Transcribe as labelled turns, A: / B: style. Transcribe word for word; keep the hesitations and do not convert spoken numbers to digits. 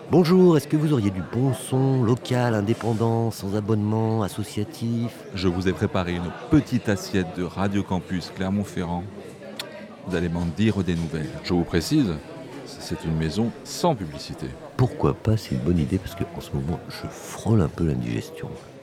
A: Bonjour, est-ce que vous auriez du bon son, local, indépendant, sans abonnement, associatif?
B: Je vous ai préparé une petite assiette de Radio Campus Clermont-Ferrand. Vous allez m'en dire des nouvelles. Je vous précise, c'est une maison sans publicité.
A: Pourquoi pas, c'est une bonne idée parce qu'en ce moment, je frôle un peu l'indigestion.